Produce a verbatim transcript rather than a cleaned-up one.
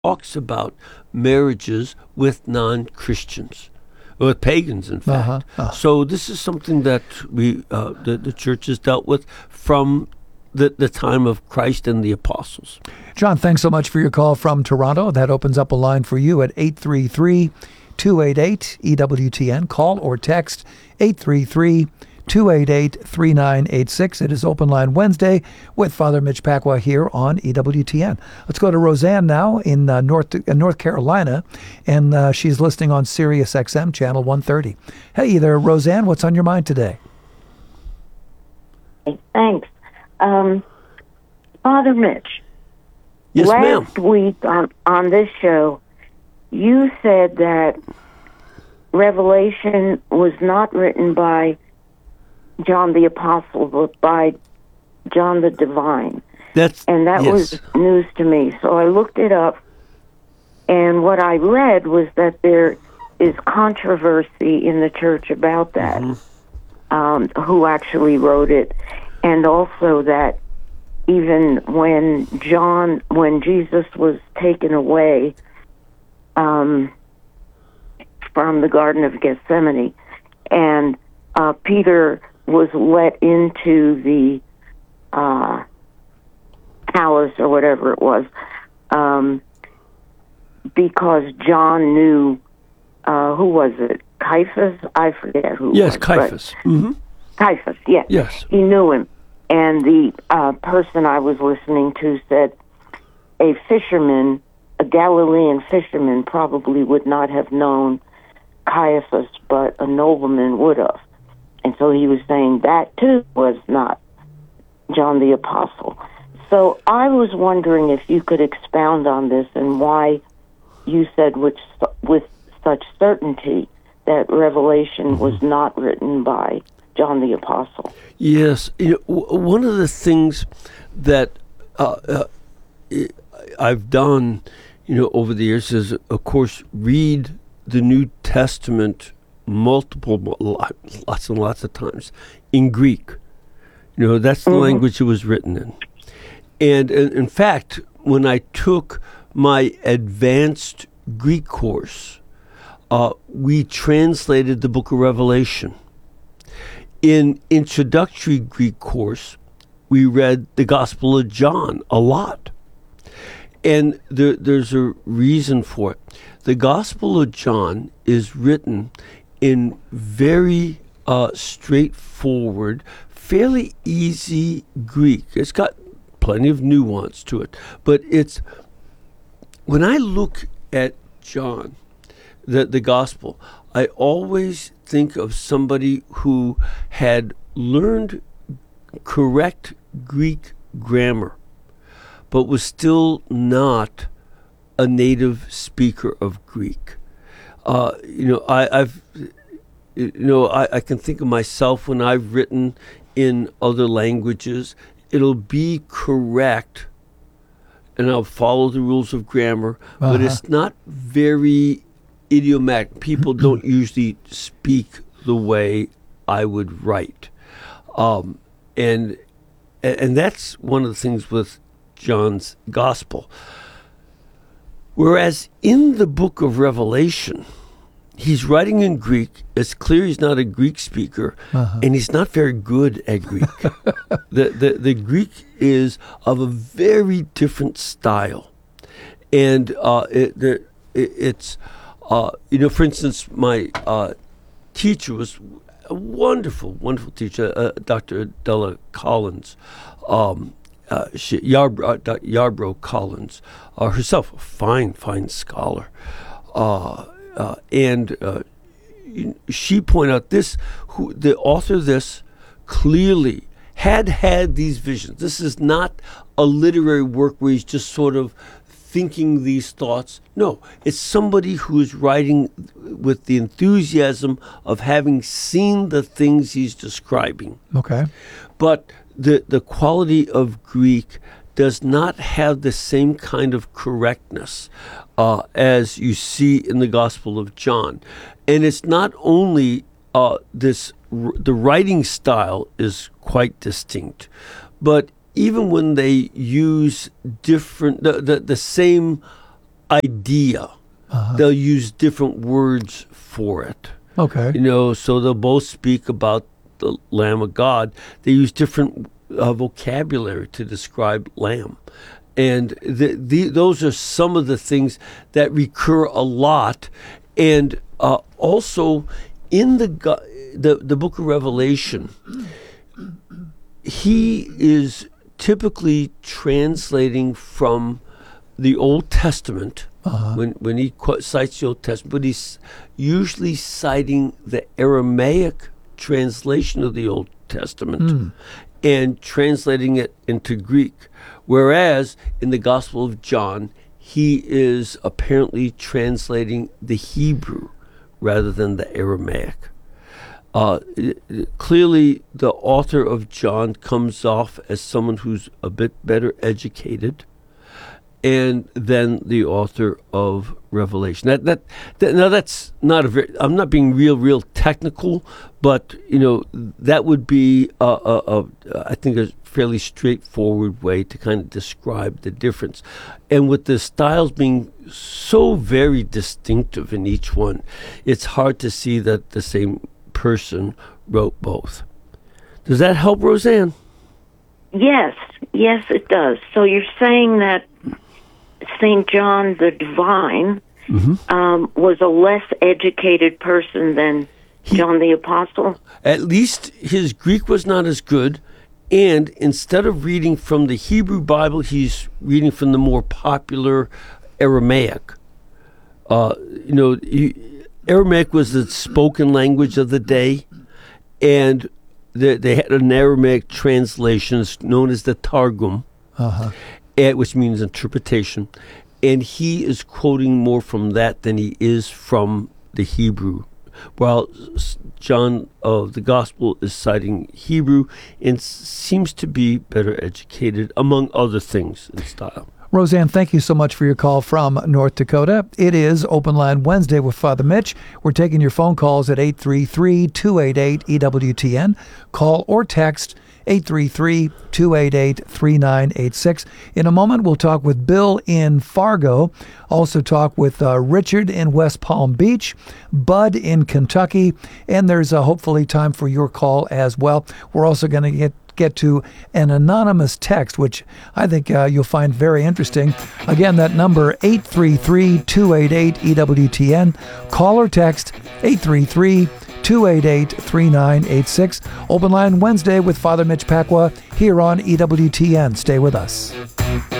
talks about marriages with non-Christians, with pagans, in fact. Uh-huh. Uh-huh. So this is something that we, uh, the, the church has dealt with from the, the time of Christ and the apostles. John, thanks so much for your call from Toronto. That opens up a line for you at eight three three, two eight eight, E W T N. Call or text eight three three, two eight eight, three nine eight six. It is Open Line Wednesday with Father Mitch Pacwa here on E W T N. Let's go to Roseanne now in uh, North uh, North Carolina, and uh, she's listening on Sirius X M channel one thirty. Hey there, Roseanne. What's on your mind today? Thanks. Um, Father Mitch, Yes, ma'am. last week on, on this show, you said that Revelation was not written by John the Apostle, but by John the Divine. That's And that yes. was news to me. So I looked it up, and what I read was that there is controversy in the church about that, Mm-hmm. um, who actually wrote it, and also that even when John, when Jesus was taken away um, from the Garden of Gethsemane, and uh, Peter was let into the uh, palace or whatever it was, um, because John knew, uh, who was it? Caiaphas? I forget who. Yes, it was, Caiaphas. Mm-hmm. Caiaphas, yes. Yes. He knew him. And the uh, person I was listening to said a fisherman, a Galilean fisherman, probably would not have known Caiaphas, but a nobleman would have. And so he was saying that, too, was not John the Apostle. So I was wondering if you could expound on this and why you said with, with such certainty that Revelation was not written by John the Apostle. Yes. You know, w- one of the things that uh, uh, I've done, you know, over the years is, of course, read the New Testament multiple, lots and lots of times in Greek. You know, that's the Mm-hmm. language it was written in. And in, in fact, when I took my advanced Greek course, uh, we translated the book of Revelation. In introductory Greek course, we read the Gospel of John a lot. And there, there's a reason for it. The Gospel of John is written in very uh, straightforward, fairly easy Greek. It's got plenty of nuance to it. But it's, when I look at John, the, the Gospel, I always think of somebody who had learned correct Greek grammar, but was still not a native speaker of Greek. Uh, you know, I, I've, you know, I, I can think of myself when I've written in other languages. It'll be correct, and I'll follow the rules of grammar, Uh-huh. but it's not very idiomatic. People don't usually speak the way I would write, um, and and that's one of the things with John's Gospel. Whereas in the book of Revelation, he's writing in Greek. It's clear he's not a Greek speaker, Uh-huh. and he's not very good at Greek. the, the the Greek is of a very different style, and uh, it, the, it, it's uh, you know, for instance, my uh, teacher was a wonderful, wonderful teacher, uh, Doctor Della Collins. Um, Uh, she, Yarbrough, uh, Yarbrough Collins, uh, herself a fine, fine scholar. Uh, uh, and uh, she pointed out this, who, the author of this clearly had had these visions. This is not a literary work where he's just sort of thinking these thoughts. No, it's somebody who is writing with the enthusiasm of having seen the things he's describing. Okay. But the the quality of Greek does not have the same kind of correctness uh, as you see in the Gospel of John. And it's not only uh, this, r- the writing style is quite distinct, but even when they use different, the, the, the same idea. Uh-huh. They'll use different words for it. Okay. You know, so they'll both speak about the Lamb of God. They use different uh, vocabulary to describe lamb. And the, the, those are some of the things that recur a lot. And uh, also in the, the the book of Revelation, he is typically translating from the Old Testament. Uh-huh. When when he qu- cites the Old Testament, but he's usually citing the Aramaic translation of the Old Testament mm. and translating it into Greek. Whereas in the Gospel of John, he is apparently translating the Hebrew rather than the Aramaic. Uh, it, it, clearly, the author of John comes off as someone who's a bit better educated, and then the author of Revelation. That, that that now that's not a very. I'm not being real, real technical, but you know that would be a, a, a I think a fairly straightforward way to kind of describe the difference. And with the styles being so very distinctive in each one, it's hard to see that the same person wrote both. Does that help, Roseanne? Yes, yes, it does. So you're saying that Saint John the Divine mm-hmm. um, was a less educated person than he, John the Apostle? At least his Greek was not as good, and instead of reading from the Hebrew Bible, he's reading from the more popular Aramaic. Uh, you know, he, Aramaic was the spoken language of the day, and the, they had an Aramaic translation known as the Targum, uh-huh. and, which means interpretation, and he is quoting more from that than he is from the Hebrew, while John of the Gospel is citing Hebrew and seems to be better educated, among other things in style. Roseanne, thank you so much for your call from North Dakota. It is Open Line Wednesday with Father Mitch. We're taking your phone calls at eight three three, two eight eight, E W T N. Call or text eight three three, two eight eight, three nine eight six. In a moment, we'll talk with Bill in Fargo. Also talk with uh, Richard in West Palm Beach, Bud in Kentucky, and there's uh, hopefully time for your call as well. We're also going to get get to an anonymous text, which I think uh, you'll find very interesting. Again, that number, eight three three, two eight eight, E W T N. Call or text eight three three, two eight eight, three nine eight six. Open Line Wednesday with Father Mitch Pacwa here on E W T N. Stay with us.